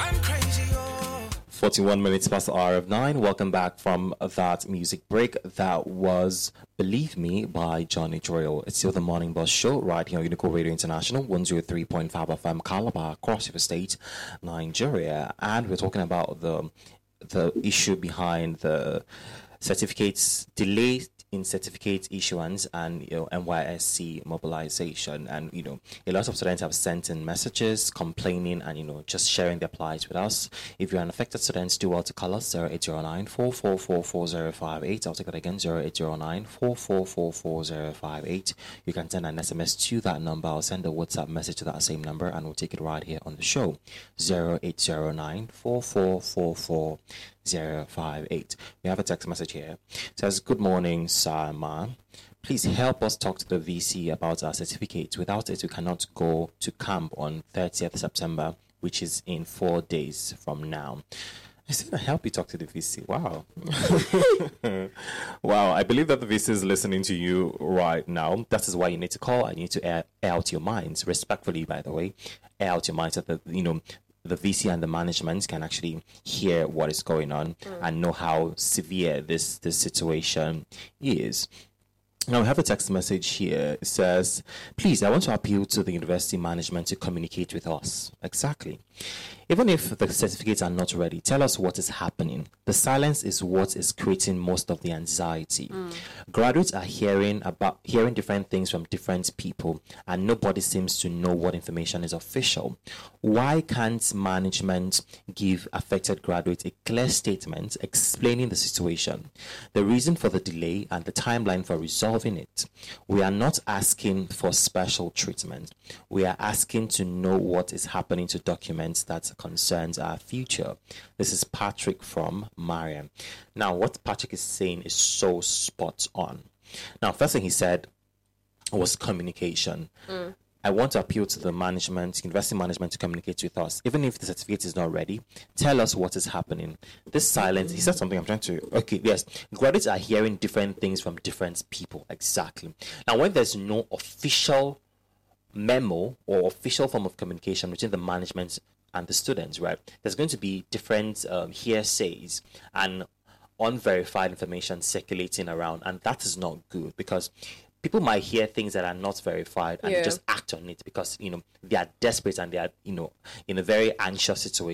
I'm crazy, oh. 41 minutes past the hour of 9. Welcome back from that music break. That was Believe Me by Johnny Joel. It's still the Morning Bus Show right here on Unico Radio International, 103.5 FM, Calabar, Cross River State, Nigeria. And we're talking about the issue behind the certificates, delay in certificate issuance and NYSC mobilization. And a lot of students have sent in messages complaining and just sharing their plight with us. If you're an affected student, do well to call us 0809 444 4058. I'll take that again, 0809 444 4058. You can send an SMS to that number. I'll send a WhatsApp message to that same number and we'll take it right here on the show, 0809 4444 058. We have a text message here. It says, "Good morning, Sir Ma. Please help us talk to the VC about our certificate. Without it, we cannot go to camp on 30th September, which is in 4 days from now." I said, "I help you talk to the VC." Wow. Wow. I believe that the VC is listening to you right now. That is why you need to call and you need to air out your minds, respectfully, by the way. Air out your minds so that, the VC and the management can actually hear what is going on and know how severe this situation is. Now, we have a text message here. It says, "Please, I want to appeal to the university management to communicate with us." Exactly. "Even if the certificates are not ready, tell us what is happening. The silence is what is creating most of the anxiety. Graduates are hearing different things from different people, and nobody seems to know what information is official. Why can't management give affected graduates a clear statement explaining the situation, the reason for the delay, and the timeline for resolving it? We are not asking for special treatment. We are asking to know what is happening to documents that concerns our future." This is Patrick from Mariam. Now, what Patrick is saying is so spot on. Now, first thing he said was communication. "I want to appeal to the management, university management, to communicate with us. Even if the certificate is not ready, tell us what is happening. This silence," he said something I'm trying to, okay, yes. "Graduates are hearing different things from different people." Exactly. Now, when there's no official memo or official form of communication between the management and the students, right, there's going to be different hearsays and unverified information circulating around, and that is not good because people might hear things that are not verified and they just act on it because they are desperate and they are in a very anxious situation.